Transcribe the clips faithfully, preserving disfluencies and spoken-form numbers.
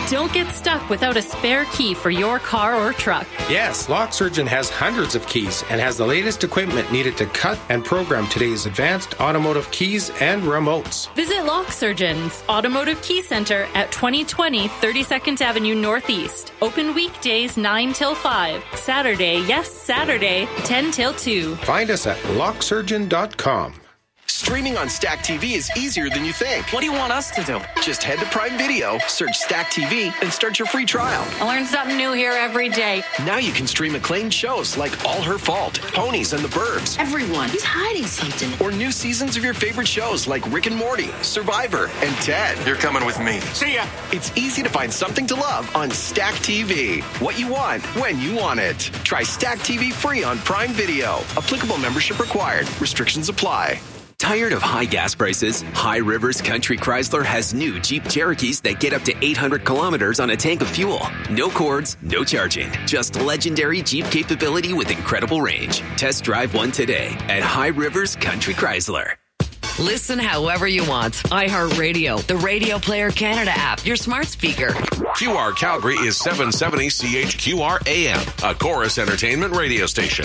Don't get stuck without a spare key for your car or truck. Yes, Lock Surgeon has hundreds of keys and has the latest equipment needed to cut and program today's advanced automotive keys and remotes. Visit Lock Surgeon's Automotive Key Center at twenty twenty thirty-second Avenue Northeast. Open weekdays nine till five. Saturday, yes, Saturday, ten till two. Find us at lock surgeon dot com. Streaming on Stack T V is easier than you think. What do you want us to do? Just head to Prime Video, search Stack T V, and start your free trial. I learn something new here every day. Now you can stream acclaimed shows like All Her Fault, Ponies and the Burbs. Everyone, he's hiding something. Or new seasons of your favorite shows like Rick and Morty, Survivor, and Ted. You're coming with me. See ya. It's easy to find something to love on Stack T V. What you want, when you want it. Try Stack T V free on Prime Video. Applicable membership required. Restrictions apply. Tired of high gas prices? High Rivers Country Chrysler has new Jeep Cherokees that get up to eight hundred kilometers on a tank of fuel. No cords, no charging. Just legendary Jeep capability with incredible range. Test drive one today at High Rivers Country Chrysler. Listen however you want. iHeartRadio, the Radio Player Canada app, your smart speaker. Q R Calgary is seven seventy C H Q R A M, a Chorus Entertainment radio station.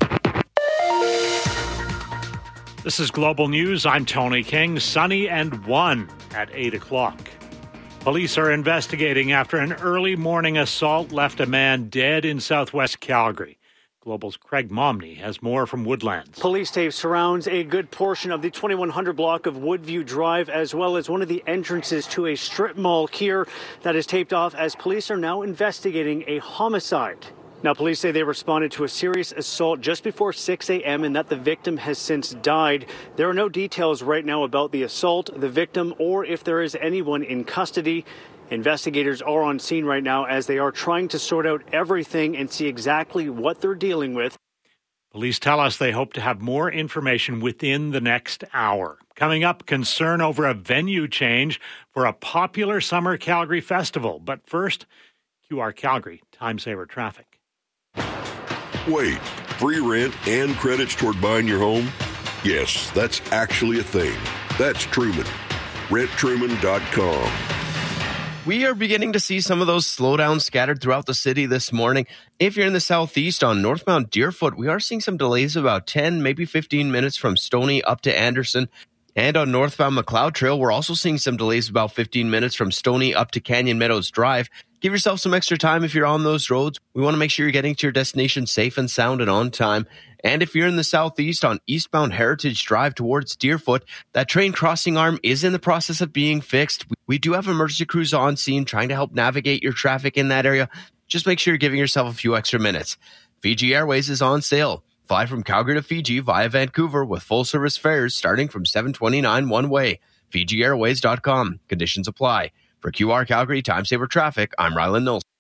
This is Global News. I'm Tony King. Sunny and one at eight o'clock. Police are investigating after an early morning assault left a man dead in southwest Calgary. Global's Craig Momney has more from Woodlands. Police tape surrounds a good portion of the twenty-one hundred block of Woodview Drive, as well as one of the entrances to a strip mall here that is taped off as police are now investigating a homicide. Now, police say they responded to a serious assault just before six a.m. and that the victim has since died. There are no details right now about the assault, the victim, or if there is anyone in custody. Investigators are on scene right now as they are trying to sort out everything and see exactly what they're dealing with. Police tell us they hope to have more information within the next hour. Coming up, concern over a venue change for a popular summer Calgary festival. But first, Q R Calgary Time Saver Traffic. Wait, free rent and credits toward buying your home? Yes, that's actually a thing. That's Truman. rent truman dot com. We are beginning to see some of those slowdowns scattered throughout the city this morning. If you're in the southeast on northbound Deerfoot, we are seeing some delays of about ten, maybe fifteen minutes from Stoney up to Anderson. And on northbound McLeod Trail, we're also seeing some delays of about fifteen minutes from Stoney up to Canyon Meadows Drive. Give yourself some extra time if you're on those roads. We want to make sure you're getting to your destination safe and sound and on time. And if you're in the southeast on eastbound Heritage Drive towards Deerfoot, that train crossing arm is in the process of being fixed. We do have emergency crews on scene trying to help navigate your traffic in that area. Just make sure you're giving yourself a few extra minutes. Fiji Airways is on sale. Fly from Calgary to Fiji via Vancouver with full-service fares starting from seven twenty-nine one way. Fiji Airways dot com. Conditions apply. For Q R Calgary Time Saver Traffic, I'm Rylan Knowles.